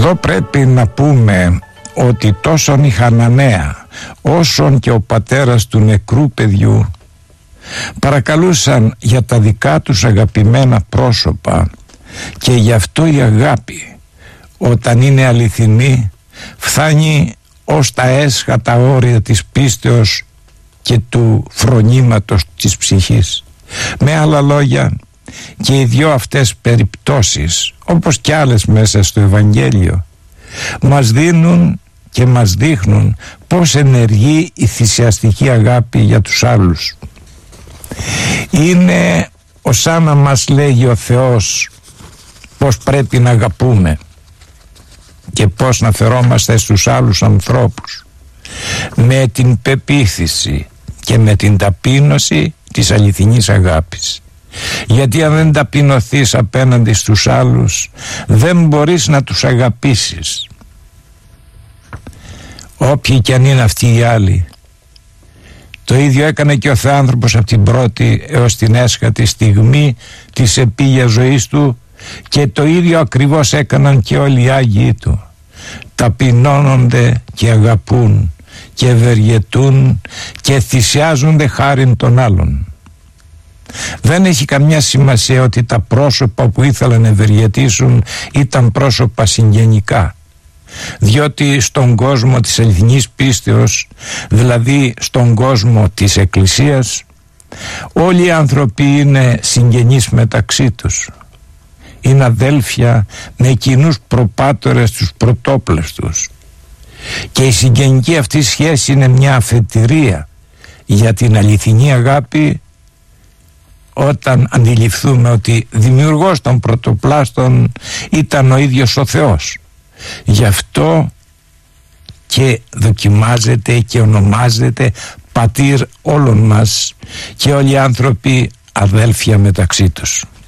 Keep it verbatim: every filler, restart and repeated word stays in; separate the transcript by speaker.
Speaker 1: Εδώ πρέπει να πούμε ότι τόσον η Χαναναία όσον και ο πατέρας του νεκρού παιδιού παρακαλούσαν για τα δικά τους αγαπημένα πρόσωπα, και γι' αυτό η αγάπη, όταν είναι αληθινή, φτάνει ως τα έσχατα όρια της πίστεως και του φρονήματος της ψυχής. Με άλλα λόγια, και οι δυο αυτές περιπτώσεις, όπως και άλλες μέσα στο Ευαγγέλιο, μας δίνουν και μας δείχνουν πώς ενεργεί η θυσιαστική αγάπη για τους άλλους. Είναι ως σαν να μας λέγει ο Θεός πώς πρέπει να αγαπούμε και πώς να φερόμαστε στους άλλους ανθρώπους, με την πεποίθηση και με την ταπείνωση της αληθινής αγάπης. Γιατί αν δεν ταπεινωθείς απέναντι στους άλλους, δεν μπορείς να τους αγαπήσεις, όποιοι κι αν είναι αυτοί οι άλλοι. Το ίδιο έκανε και ο Θεάνθρωπος από την πρώτη έως την έσχατη στιγμή της επίγειας ζωής του, και το ίδιο ακριβώς έκαναν και όλοι οι Άγιοι του. Ταπεινώνονται και αγαπούν και ευεργετούν και θυσιάζονται χάριν των άλλων. Δεν έχει καμιά σημασία ότι τα πρόσωπα που ήθελαν να ευεργετήσουν ήταν πρόσωπα συγγενικά, διότι στον κόσμο της αληθινής πίστεως, δηλαδή στον κόσμο της Εκκλησίας, όλοι οι άνθρωποι είναι συγγενείς μεταξύ τους. Είναι αδέλφια με κοινούς προπάτορες τους πρωτόπλεστους, και η συγγενική αυτή σχέση είναι μια αφετηρία για την αληθινή αγάπη, όταν αντιληφθούμε ότι δημιουργός των πρωτοπλάστων ήταν ο ίδιος ο Θεός. Γι' αυτό και δοκιμάζεται και ονομάζεται πατήρ όλων μας, και όλοι οι άνθρωποι αδέλφια μεταξύ τους.